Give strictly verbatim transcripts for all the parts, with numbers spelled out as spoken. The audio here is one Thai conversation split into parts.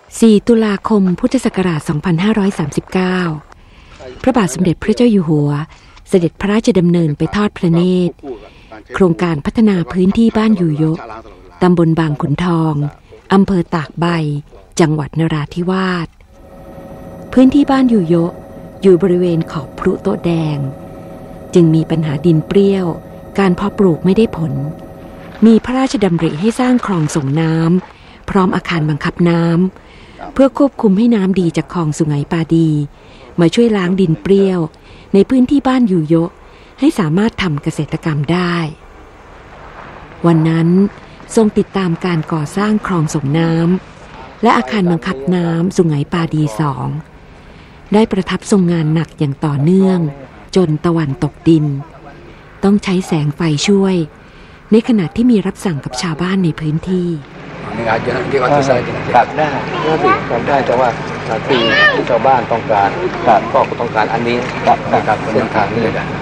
สี่ ตุลาคม พุทธศักราช สองพันห้าร้อยสามสิบเก้า พระบาทสมเด็จพระเจ้าอยู่หัวเสด็จพระราชดำเนินไปทอดพระเนตรโครงการพัฒนาพื้นที่บ้านอยู่ยะตำบลบางขุนทองอำเภอตากใบจังหวัดนราธิวาสพื้นที่บ้านอยู่ยะอยู่บริเวณขอบพรุโต๊ะแดงจึงมีปัญหาดินเปรี้ยวการเพาะปลูกไม่ได้ผลมีพระราชดำริให้สร้างคลองส่งน้ำพร้อมอาคารบังคับน้ำเพื่อควบคุมให้น้ำดีจากคลองสุไหงปาดีมาช่วยล้างดินเปรี้ยวในพื้นที่บ้านอยู่ยะให้สามารถทำเกษตรกรรมได้วันนั้นทรงติดตามการก่อสร้างคลองส่งน้ำและอาคารบังคับน้ำสุไหงปาดีสองได้ประทับทรงงานหนักอย่างต่อเนื่องจนตะวันตกดินต้องใช้แสงไฟช่วยในขณะที่มีรับสั่งกับชาวบ้านในพื้นที่ตัดได้ตัดได้แต่ว่าที่ที่ชาวบ้านต้องการก็ต้องการอันนี้นะครับเส้นทางนี้เลยนะ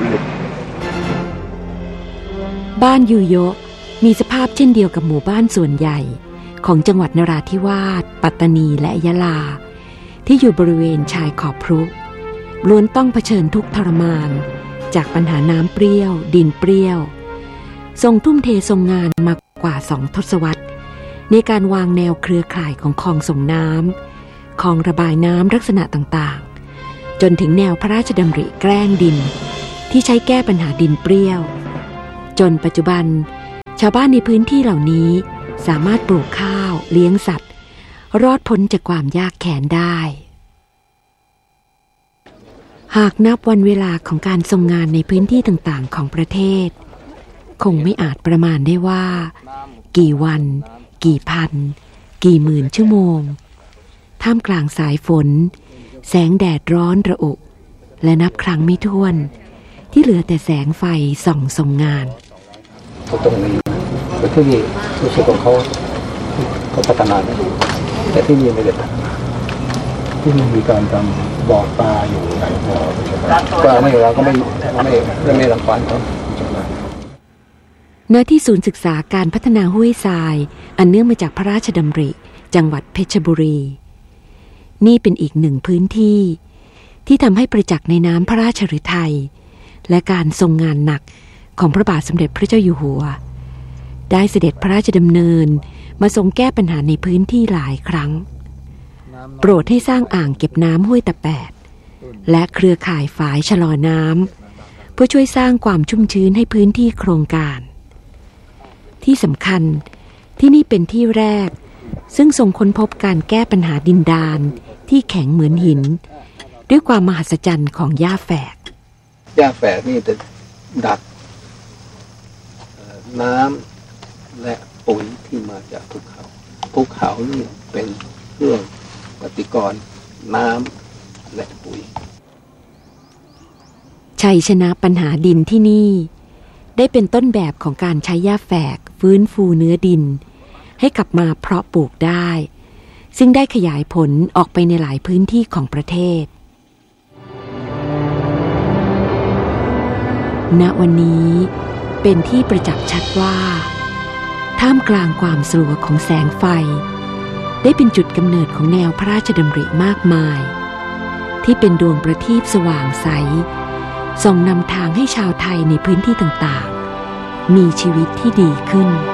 บ้านอยู่ยะมีสภาพเช่นเดียวกับหมู่บ้านส่วนใหญ่ของจังหวัดนราธิวาสปัตตานีและยะลาที่อยู่บริเวณชายขอบพรุล้วนต้องเผชิญทุกข์ทรมานจากปัญหาน้ำเปรี้ยวดินเปรี้ยวทรงทุ่มเททรงงานมากว่าสองทศวรรษในการวางแนวเครือข่ายของคลองส่งน้ำคลองระบายน้ำลักษณะต่างๆจนถึงแนวพระราชดำริแกล้งดินที่ใช้แก้ปัญหาดินเปรี้ยวจนปัจจุบันชาวบ้านในพื้นที่เหล่านี้สามารถปลูกข้าวเลี้ยงสัตว์รอดพ้นจากความยากแค้นได้หากนับวันเวลาของการทรงงานในพื้นที่ต่างๆของประเทศคงไม่อาจประมาณได้ว่ากี่วันกี่พันกี่หมื่นชั่วโมงท่ามกลางสายฝนแสงแดดร้อนระอุและนับครั้งไม่ถ้วนที่เหลือแต่แสงไฟส่องทรงงานตรงนี้แต่ที่นี่รู้สึกของเขาเขาพัฒนาได้แต่ที่นี่ไม่ได้พัฒนาที่มันมีการทำบ่อปลาอยู่หลายบ่อก็ไม่เราก็ไม่ไม่ไม่ไม่รังควานเขาณที่ศูนย์ศึกษาการพัฒนาห้วยทรายอันเนื่องมาจากพระราชดำริจังหวัดเพชรบุรีนี่เป็นอีกหนึ่งพื้นที่ที่ทำให้ประจักษ์ในน้ำพระราชฤทัยและการทรงงานหนักของพระบาทสมเด็จพระเจ้าอยู่หัวได้เสด็จพระราชดำเนินมาทรงแก้ปัญหาในพื้นที่หลายครั้งโปรดให้สร้างอ่างเก็บน้ำห้วยตะแปดและเครือข่ายฝายชะลอน้ำเพื่อช่วยสร้างความชุ่มชื้นให้พื้นที่โครงการที่สำคัญที่นี่เป็นที่แรกซึ่งทรงค้นพบการแก้ปัญหาดินดานที่แข็งเหมือนหินด้วยความมหัศจรรย์ของหญ้าแฝกหญ้าแฝกนี่จะดักน้ำและปุ๋ยที่มาจากภูเขาภูเขานี่เป็นเครื่องปฏิกรณ์น้ำและปุ๋ยชัยชนะปัญหาดินที่นี่ได้เป็นต้นแบบของการใช้หญ้าแฝกฟื้นฟูเนื้อดินให้กลับมาเพาะปลูกได้ซึ่งได้ขยายผลออกไปในหลายพื้นที่ของประเทศณวันนี้เป็นที่ประจักษ์ชัดว่าท่ามกลางความสลัวของแสงไฟได้เป็นจุดกำเนิดของแนวพระราชดำริมากมายที่เป็นดวงประทีปสว่างใสส่องนำทางให้ชาวไทยในพื้นที่ต่างๆมีชีวิตที่ดีขึ้น